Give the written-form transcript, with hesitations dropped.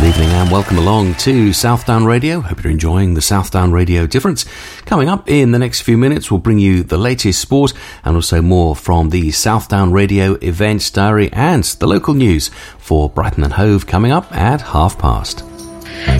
evening and welcome along to Southdown Radio. Hope you're enjoying the Southdown Radio Difference. Coming up in the next few minutes, we'll bring you the latest sport and also more from the Southdown Radio events diary and the local news for Brighton and Hove coming up at past.